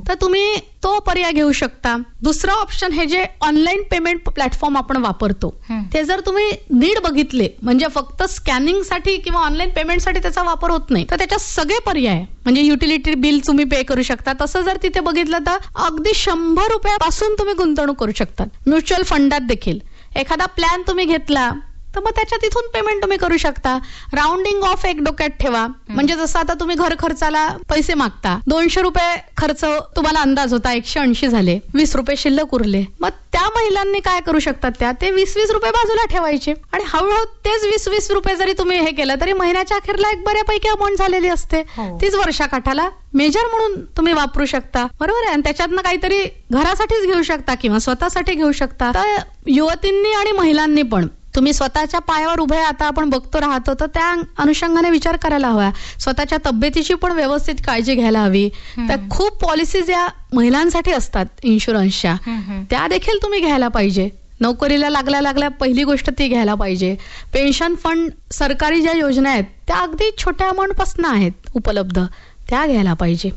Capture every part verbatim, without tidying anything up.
तर तुम्ही तो पर्याय घेऊ शकता. दुसरा ऑप्शन हे जे ऑनलाईन पेमेंट प्लॅटफॉर्म आपण वापरतो ते जर तुम्ही नीट बघितले, म्हणजे फक्त स्कॅनिंगसाठी किंवा ऑनलाईन पेमेंटसाठी त्याचा वापर होत नाही, तर त्याच्यात सगळे पर्याय म्हणजे युटिलिटी बिल तुम्ही पे करू शकता. तसं जर तिथे बघितलं तर अगदी शंभर रुपयापासून तुम्ही गुंतवणूक करू शकता. म्युच्युअल फंडात देखील एखादा प्लॅन तुम्ही घेतला तर मग त्याच्या तिथून पेमेंट तुम्ही करू शकता. राऊंडिंग ऑफ एक डोक्यात ठेवा, म्हणजे जसं आता तुम्ही घर खर्चाला पैसे मागता, दोनशे रुपये खर्च तुम्हाला अंदाज होता, एकशे ऐंशी झाले, वीस रुपये शिल्लक उरले, मग त्या महिलांनी काय करू शकतात, त्या ते वीस वीस रुपये बाजूला ठेवायचे आणि हळूहळू तेच वीस वीस रुपये जरी तुम्ही हे केलं तरी महिन्याच्या अखेरला एक बऱ्यापैकी अमाऊंट झालेली असते. तीच वर्षाकाठाला मेजर म्हणून तुम्ही वापरू शकता, बरोबर आहे. आणि त्याच्यातनं काहीतरी घरासाठीच घेऊ शकता किंवा स्वतःसाठी घेऊ शकता. तर युवतींनी आणि महिलांनी पण तुम्ही स्वतःच्या पायावर उभे आता आपण बघतो राहतो, तर त्या अनुषंगाने विचार करायला हवा. स्वतःच्या तब्येतीची पण व्यवस्थित काळजी घ्यायला हवी. तर खूप पॉलिसीज या महिलांसाठी असतात इन्शुरन्सच्या, त्या देखील तुम्ही घ्यायला पाहिजे. नोकरीला लागल्या लागल्या पहिली गोष्ट ती घ्यायला पाहिजे. पेन्शन फंड सरकारी ज्या योजना आहेत त्या अगदी छोट्या अमाऊंट पासून आहेत उपलब्ध, त्या घ्यायला पाहिजे.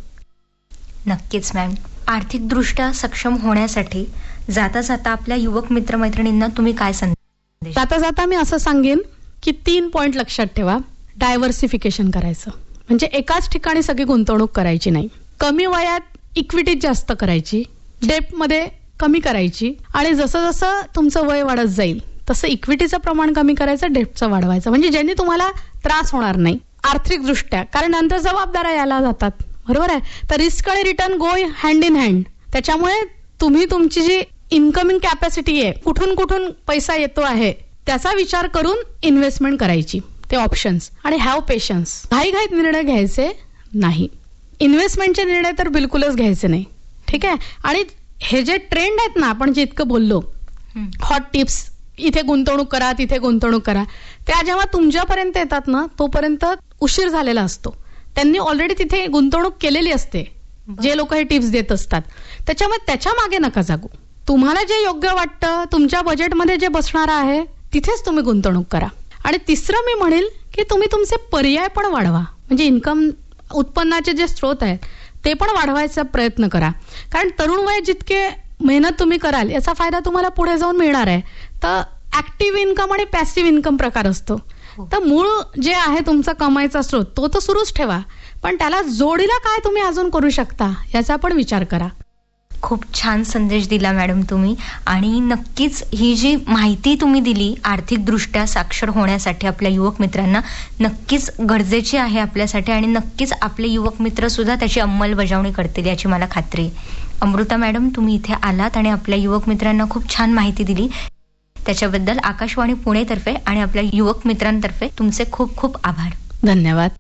नक्कीच मॅम. आर्थिकदृष्ट्या सक्षम होण्यासाठी जाता जाता आपल्या युवक मित्रमैत्रिणींना तुम्ही काय संदेश? जाता जाता मी असं सांगेन की तीन पॉइंट लक्षात ठेवा. डायव्हर्सिफिकेशन करायचं, म्हणजे एकाच ठिकाणी सगळी गुंतवणूक करायची नाही. कमी वयात इक्विटी जास्त करायची, डेप्टमध्ये कमी करायची, आणि जसं जसं तुमचं वय वाढत जाईल तसं इक्विटीचं प्रमाण कमी करायचं, डेप्टचं वाढवायचं, म्हणजे ज्यांनी तुम्हाला त्रास होणार नाही आर्थिक दृष्ट्या. कारण नंतर जबाबदाऱ्या यायला जातात, बरोबर आहे. तर रिस्क आणि return go hand in hand. त्याच्यामुळे तुम्ही तुमची जी इन्कमिंग कॅपॅसिटी आहे, कुठून कुठून पैसा येतो आहे, त्याचा विचार करून इन्व्हेस्टमेंट करायची, ते ऑप्शन्स. आणि हॅव पेशन्स. घाईघाईत निर्णय घ्यायचे नाही. इन्व्हेस्टमेंटचे निर्णय तर बिलकुलच घ्यायचे नाही, ठीक आहे. आणि हे जे ट्रेंड आहेत ना, आपण जे इतकं बोललो, हॉट टिप्स, इथे गुंतवणूक करा, तिथे गुंतवणूक करा, त्या जेव्हा तुमच्यापर्यंत येतात ना, तोपर्यंत उशीर झालेला असतो. त्यांनी ऑलरेडी तिथे गुंतवणूक केलेली असते, जे लोक हे टिप्स देत असतात. त्याच्यामुळे त्याच्या मागे नका जागू. तुम्हाला जे योग्य वाटतं, तुमच्या बजेटमध्ये जे बसणार आहे, तिथेच तुम्ही गुंतवणूक करा. आणि तिसरं मी म्हणेल की तुम्ही तुमचे पर्याय पण वाढवा, म्हणजे इन्कम उत्पन्नाचे जे स्रोत आहेत ते पण वाढवायचा प्रयत्न करा. कारण तरुण वयात जितके मेहनत तुम्ही कराल याचा फायदा तुम्हाला पुढे जाऊन मिळणार आहे. तर ऍक्टिव्ह इन्कम आणि पॅसिव्ह इन्कम प्रकार असतो. तर मूळ जे आहे तुमचा कमाईचा स्रोत तो तर सुरूच ठेवा, पण त्याला जोडीला काय तुम्ही अजून करू शकता याचा पण विचार करा. खूप छान संदेश दिला मॅडम तुम्ही. आणि नक्कीच ही जी माहिती तुम्ही दिली आर्थिकदृष्ट्या साक्षर होण्यासाठी आपल्या युवक मित्रांना नक्कीच गरजेची आहे आपल्यासाठी, आणि नक्कीच आपले युवक मित्र सुद्धा त्याची अंमलबजावणी करतील याची मला खात्री आहे. अमृता मॅडम, तुम्ही इथे आलात आणि आपल्या युवक मित्रांना खूप छान माहिती दिली, त्याच्याबद्दल आकाशवाणी पुणेतर्फे आणि आपल्या युवक मित्रांतर्फे तुमचे खूप खूप आभार. धन्यवाद.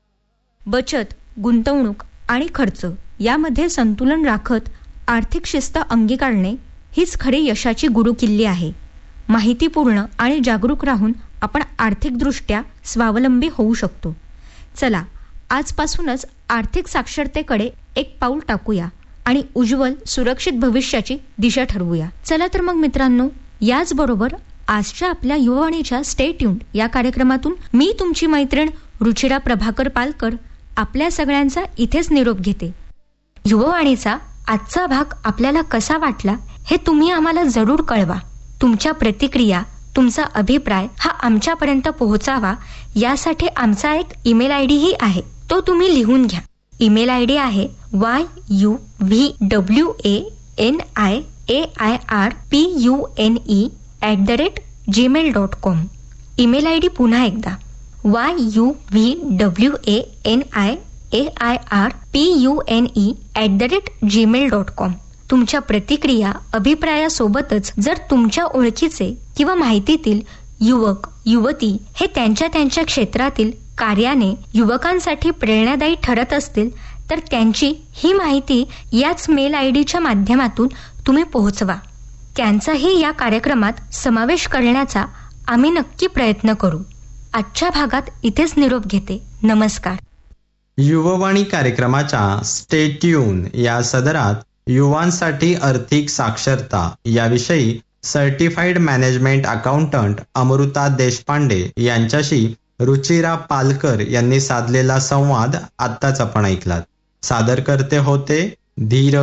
बचत, गुंतवणूक आणि खर्च यामध्ये संतुलन राखत आर्थिक शिस्त अंगीकारणे हीच खरी यशाची गुरुकिल्ली आहे. माहितीपूर्ण आणि जागरूक राहून आपण आर्थिकदृष्ट्या स्वावलंबी होऊ शकतो. चला, आजपासूनच आर्थिक साक्षरतेकडे एक पाऊल टाकूया आणि उज्ज्वल सुरक्षित भविष्याची दिशा ठरवूया. चला तर मग मित्रांनो, याचबरोबर आजच्या आपल्या युववाणीच्या स्टे ट्यून्ड या कार्यक्रमातून मी तुमची मैत्रीण रुचिरा प्रभाकर पालकर आपल्या सगळ्यांचा इथेच निरोप घेते. युववाणीचा आजचा भाग आपल्याला कसा वाटला हे तुम्ही आम्हाला जरूर कळवा. तुमच्या प्रतिक्रिया, तुमचा अभिप्राय हा आमच्यापर्यंत पोहोचावा यासाठी आमचा एक ईमेल आय डीही आहे, तो तुम्ही लिहून घ्या. ईमेल आय डी आहे Y U V W A N I A I R P U N E at the rate Gmail dot com. Email I D पुन्हा एकदा Y U V W A N I A I R P U N E at the rate Gmail dot com. तुमच्या प्रतिक्रिया, अभिप्रायासोबतच जर तुमच्या ओळखीचे किंवा माहितीतील युवक युवती हे त्यांच्या त्यांच्या क्षेत्रातील कार्याने युवकांसाठी प्रेरणादायी ठरत असतील तर त्यांची ही माहिती याच मेल आय डीच्या माध्यमातून तुम्ही पोहोचवा. त्यांचाही या कार्यक्रमात समावेश करण्याचा आम्ही नक्की प्रयत्न करू. आजच्या भागात इथेच निरोप घेते. नमस्कार. युववाणी कार्यक्रमाच्या स्टे ट्यून या सदरात युवांसाठी आर्थिक साक्षरता याविषयी certified management accountant Amruta Deshpande यांच्याशी रुचिरा पालकर यांनी साधलेला संवाद आत्ताच आपण ऐकलात. सादरकर्ते होते धीर